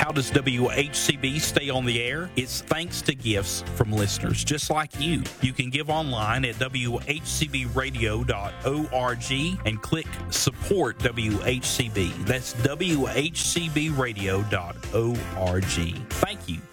How does WHCB stay on the air? It's thanks to gifts from listeners just like you. You can give online at WHCBradio.org and click support WHCB. That's WHCBradio.org. Thank you